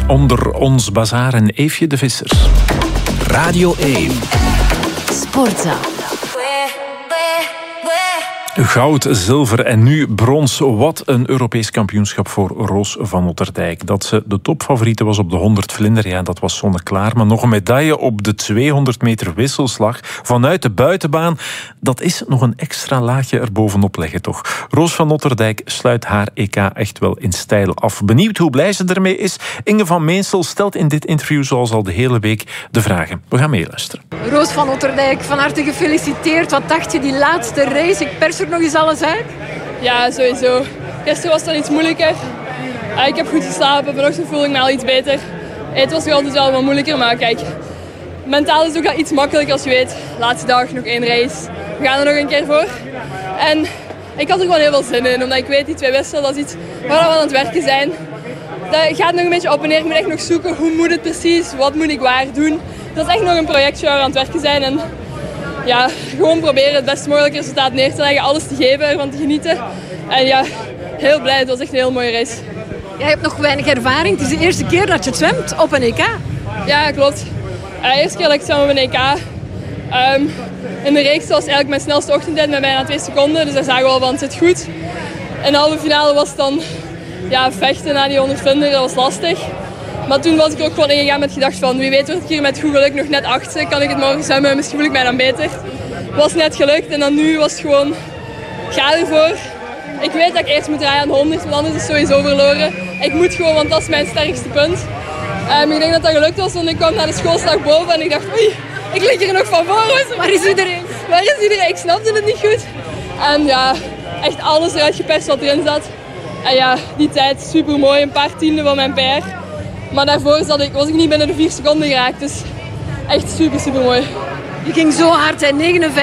Onder ons bazaar en Eefje de Visser. Radio 1. Sportza. Goud, zilver en nu brons. Wat een Europees kampioenschap voor Roos van Otterdijk. Dat ze de topfavoriete was op de 100 vlinder, ja, dat was zonneklaar. Maar nog een medaille op de 200 meter wisselslag vanuit de buitenbaan, dat is nog een extra laagje erbovenop leggen, toch? Roos van Otterdijk sluit haar EK echt wel in stijl af. Benieuwd hoe blij ze ermee is? Inge van Meensel stelt in dit interview, zoals al de hele week, de vragen. We gaan meeluisteren. Roos van Otterdijk, van harte gefeliciteerd. Wat dacht je die laatste race? Ik pers er nog eens alles uit. Ja, sowieso. Gisteren was het dan iets moeilijker. Ik heb goed geslapen, vanochtend voel ik me al iets beter. Het was nog altijd wel wat moeilijker, maar kijk, mentaal is het ook wel iets makkelijker als je weet. Laatste dag, nog 1 race. We gaan er nog een keer voor. En ik had er gewoon heel veel zin in, omdat ik weet, die 2 wisselen, dat is iets waar we aan het werken zijn. Dat gaat nog een beetje op en neer. Ik moet echt nog zoeken, hoe moet het precies, wat moet ik waar doen. Dat is echt nog een projectje waar we aan het werken zijn. En ja, gewoon proberen het best mogelijke resultaat neer te leggen, alles te geven, ervan te genieten. En ja, heel blij, het was echt een heel mooie race. Jij hebt nog weinig ervaring, het is de eerste keer dat je zwemt op een EK. Ja, klopt. De eerste keer dat ik zwem op een EK. In de reeks was eigenlijk mijn snelste ochtendtijd met bijna 2 seconden, dus daar zagen we al van, het zit goed. In de halve finale was het dan vechten na die 100 vlinder, dat was lastig. Maar toen was ik ook gewoon ingegaan met gedacht van, wie weet word ik hier met goed geluk nog net 8e, kan ik het morgen zwemmen, misschien voel ik mij dan beter. Het was net gelukt en dan nu was het gewoon, ga ervoor. Ik weet dat ik eerst moet draaien aan de 100, want anders is het sowieso verloren. Ik moet gewoon, want dat is mijn sterkste punt. Ik denk dat dat gelukt was, want ik kwam naar de schoolslag boven en ik dacht, oei, ik lig hier nog van voor. Waar is iedereen? Waar is iedereen? Ik snapte het niet goed. En ja, echt alles eruit geperst wat erin zat. En ja, die tijd super mooi, een paar tienden van mijn PR. Maar daarvoor was ik niet binnen de 4 seconden geraakt, dus echt super, super mooi. Je ging zo hard, hè?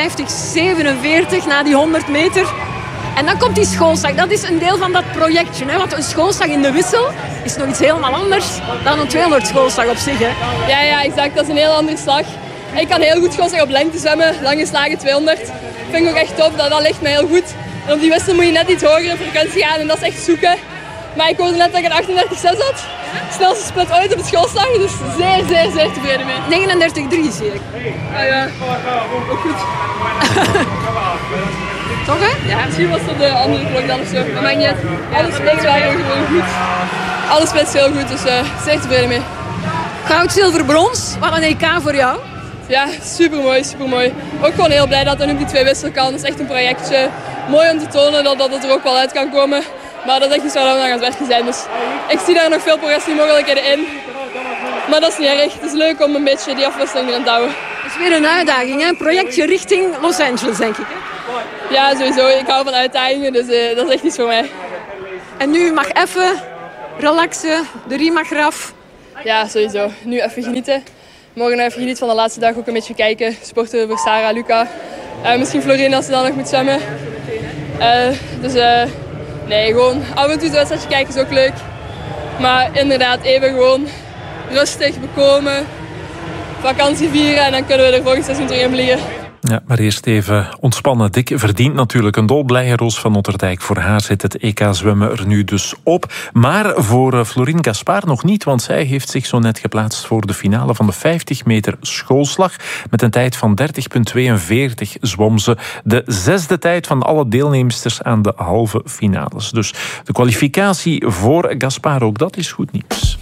59,47 na die 100 meter. En dan komt die schoolslag. Dat is een deel van dat projectje, hè? Want een schoolslag in de wissel is nog iets helemaal anders dan een 200 schoolslag op zich, hè? Ja, exact. Dat is een heel andere slag. Ik kan heel goed schoolslag op lengte zwemmen, lange slagen 200. Vind ik ook echt top, dat ligt me heel goed. En op die wissel moet je net iets hogere frequentie gaan en dat is echt zoeken. Maar ik hoorde net dat ik een 38,6 had. Snelste split ooit op het schoolslag, dus zeer, zeer, zeer tevreden mee. 39,3 zie ik. Ja, ook goed. Toch, hè? Ja, misschien was dat de andere klok dan of zo. Maar maakt niet uit. Alle splits waren gewoon goed. Alle splits heel goed, dus zeer tevreden mee. Goud, zilver, brons. Wat een EK voor jou. Ja, supermooi, supermooi. Ook gewoon heel blij dat dat nu op die 2 wisselen kan. Dat is echt een projectje. Mooi om te tonen dat het er ook wel uit kan komen. Maar dat is echt iets waar we aan het werken zijn. Dus ik zie daar nog veel progressiemogelijkheden in. Maar dat is niet erg. Het is leuk om een beetje die afwisseling erin te houden. Het is weer een uitdaging, hè? Een projectje richting Los Angeles, denk ik. Hè? Ja, sowieso. Ik hou van uitdagingen, dus dat is echt iets voor mij. En nu mag even relaxen, de riem mag eraf. Ja, sowieso. Nu even genieten. Morgen even genieten van de laatste dag, ook een beetje kijken. Sporten voor Sarah, Luca. Misschien Florine als ze dan nog moet zwemmen. Nee, gewoon af en toe de wedstrijdje kijken is ook leuk. Maar inderdaad, even gewoon rustig bekomen, vakantie vieren en dan kunnen we er volgend seizoen terug in vliegen. Ja, maar eerst even ontspannen. Dik verdient natuurlijk een dolblije Roos van Otterdijk. Voor haar zit het EK zwemmen er nu dus op. Maar voor Florine Gaspard nog niet, want zij heeft zich zo net geplaatst voor de finale van de 50 meter schoolslag. Met een tijd van 30,42 zwom ze de 6e tijd van alle deelnemsters aan de halve finales. Dus de kwalificatie voor Gaspard, ook dat is goed nieuws.